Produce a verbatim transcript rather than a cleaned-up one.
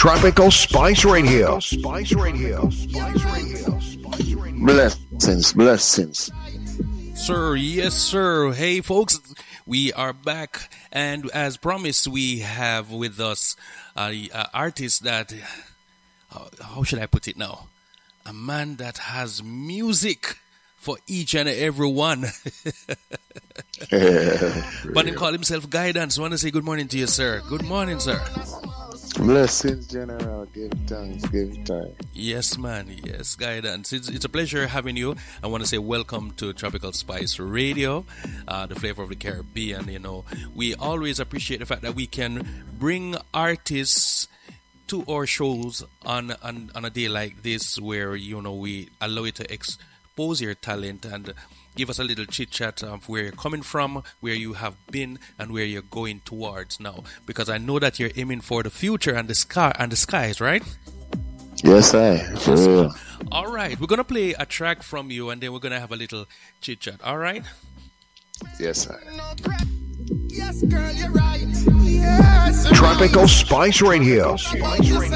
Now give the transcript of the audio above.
Tropical Spice Radio. Spice Radio. Spice Radio. Spice Radio. Blessings, blessings. Sir, yes, sir. Hey, folks, we are back, and as promised, we have with us an artist that, uh, how should I put it now? A man that has music for each and every one. But he call himself Guidance. I want to say good morning to you, sir. Good morning, sir. Blessings, General. Give thanks, give thanks. Yes, man. Yes, Guidance. It's, it's a pleasure having you. I want to say welcome to Tropical Spice Radio, uh, the flavor of the Caribbean. You know, we always appreciate the fact that we can bring artists to our shows on, on, on a day like this, where, you know, we allow you to expose your talent and give us a little chit-chat of where you're coming from, where you have been, and where you're going towards now. Because I know that you're aiming for the future and the sky and the skies, right? Yes, I. For Yes, real. man. All right. We're going to play a track from you, and then we're going to have a little chit-chat. All right? Yes, I. Yes, girl, you're right. Yes, Tropical Spice Radio. Spice Radio.